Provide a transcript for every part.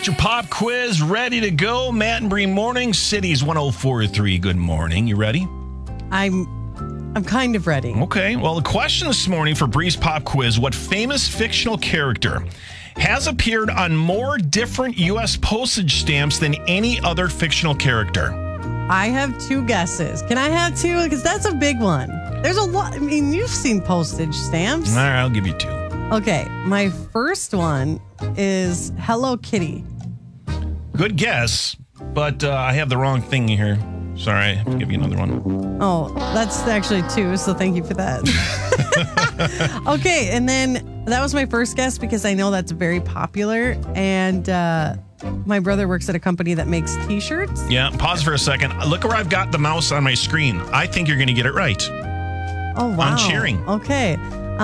got your pop quiz ready to go. Matt and Bree morning. Cities 104.3. Good morning. You ready? I'm kind of ready. Okay. Well, the question this morning for Bree's pop quiz: what famous fictional character has appeared on more different U.S. postage stamps than any other fictional character? I have two guesses. Can I have two? Because that's a big one. There's a lot. I mean, you've seen postage stamps. All right, I'll give you two. Okay. My first one is Hello Kitty. Good guess, but I have the wrong thing here. Sorry, I have to give you another one. Oh, that's actually two, so thank you for that. Okay, and then that was my first guess because I know that's very popular, and my brother works at a company that makes T-shirts. Yeah, pause for a second. Look where I've got the mouse on my screen. I think you're going to get it right. Oh, wow. I'm cheering. Okay.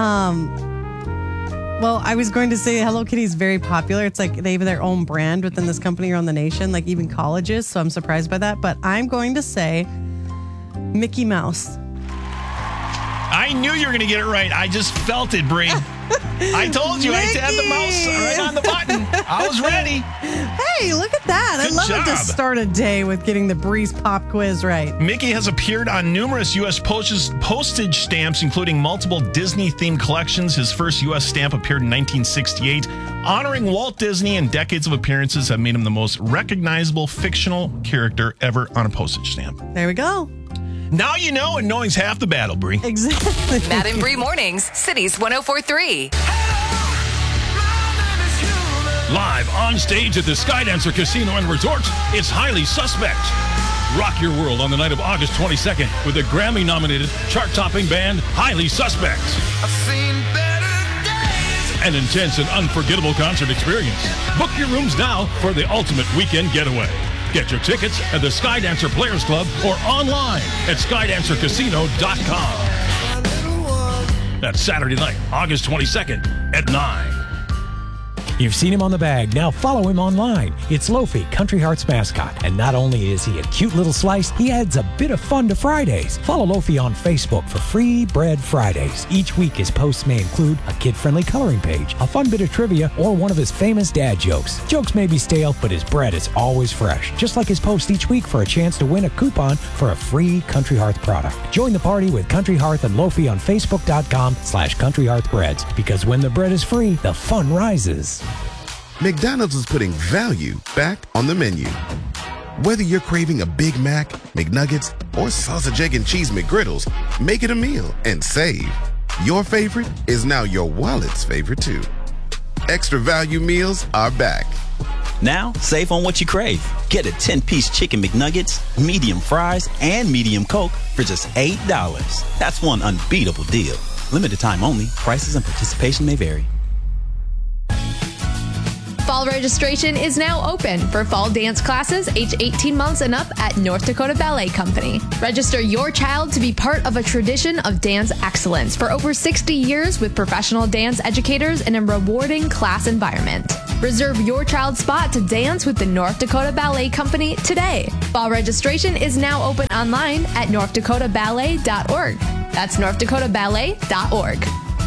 Well, I was going to say Hello Kitty is very popular. It's like they have their own brand within this company around the nation, like even colleges. So I'm surprised by that. But I'm going to say Mickey Mouse. I knew you were going to get it right. I just felt it, Bree. I told you I had the mouse right on the button. I was ready. Hey, look at that. Good I love job. it to start a day with getting the Breeze Pop quiz right. Mickey has appeared on numerous U.S. postage stamps, including multiple Disney-themed collections. His first U.S. stamp appeared in 1968. Honoring Walt Disney and decades of appearances have made him the most recognizable fictional character ever on a postage stamp. There we go. Now you know, and knowing's half the battle, Bree. Exactly. Matt and Bree mornings, Cities 104.3. Live on stage at the Skydancer Casino and Resort, it's Highly Suspect. Rock your world on the night of August 22nd with the Grammy-nominated, chart-topping band Highly Suspect. I've seen better days. An intense and unforgettable concert experience. Book your rooms now for the ultimate weekend getaway. Get your tickets at the Skydancer Players Club or online at skydancercasino.com. That's Saturday night, August 22nd at 9. You've seen him on the bag. Now follow him online. It's Lofi, Country Hearts mascot. And not only is he a cute little slice, he adds a bit of fun to Fridays. Follow Lofi on Facebook for Free Bread Fridays. Each week his posts may include a kid-friendly coloring page, a fun bit of trivia, or one of his famous dad jokes. Jokes may be stale, but his bread is always fresh. Just like his post each week for a chance to win a coupon for a free Country Hearth product. Join the party with Country Hearth and Lofi on Facebook.com/CountryHearthBreads. Because when the bread is free, the fun rises. McDonald's is putting value back on the menu. Whether you're craving a Big Mac, McNuggets, or sausage, egg, and cheese McGriddles, make it a meal and save. Your favorite is now your wallet's favorite too. Extra value meals are back. Now, save on what you crave. Get a 10-piece chicken McNuggets, medium fries, and medium Coke for just $8. That's one unbeatable deal. Limited time only. Prices and participation may vary. Fall registration is now open for fall dance classes age 18 months and up at North Dakota Ballet Company. Register your child to be part of a tradition of dance excellence for over 60 years with professional dance educators in a rewarding class environment. Reserve your child's spot to dance with the North Dakota Ballet Company today. Fall registration is now open online at northdakotaballet.org. That's northdakotaballet.org.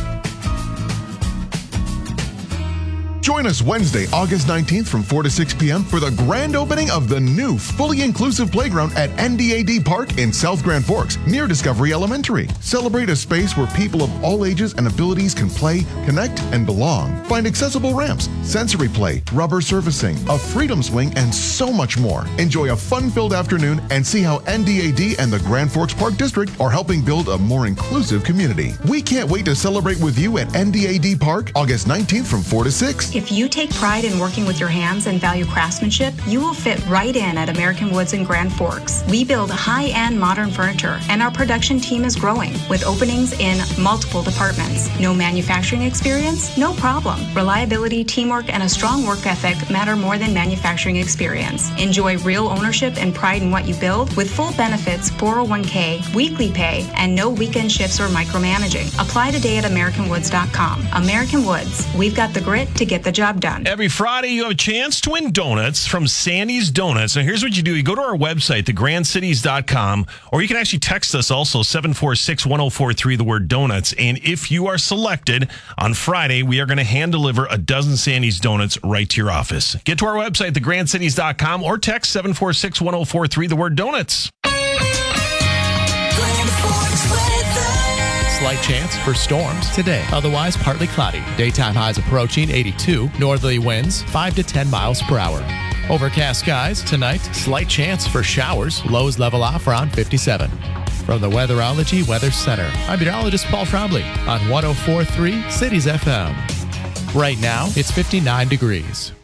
Join us Wednesday, August 19th from 4 to 6 p.m. for the grand opening of the new fully inclusive playground at NDAD Park in South Grand Forks, near Discovery Elementary. Celebrate a space where people of all ages and abilities can play, connect, and belong. Find accessible ramps, sensory play, rubber surfacing, a freedom swing, and so much more. Enjoy a fun-filled afternoon and see how NDAD and the Grand Forks Park District are helping build a more inclusive community. We can't wait to celebrate with you at NDAD Park, August 19th from 4 to 6. If you take pride in working with your hands and value craftsmanship, you will fit right in at American Woods in Grand Forks. We build high-end modern furniture, and our production team is growing with openings in multiple departments. No manufacturing experience? No problem. Reliability, teamwork, and a strong work ethic matter more than manufacturing experience. Enjoy real ownership and pride in what you build with full benefits, 401k, weekly pay, and no weekend shifts or micromanaging. Apply today at AmericanWoods.com. American Woods. We've got the grit to get the the job done. Every Friday, you have a chance to win donuts from Sandy's Donuts. Now, here's what you do. You go to our website, thegrandcities.com, or you can actually text us also, 746-1043, the word donuts. And if you are selected on Friday, we are going to hand deliver a dozen Sandy's Donuts right to your office. Get to our website, thegrandcities.com, or text 746-1043, the word donuts. Slight chance for storms today. Otherwise, partly cloudy. Daytime highs approaching 82. Northerly winds 5 to 10 miles per hour. Overcast skies tonight. Slight chance for showers. Lows level off around 57. From the Weatherology Weather Center, I'm meteorologist Paul Trombley on 104.3 Cities FM. Right now, it's 59 degrees.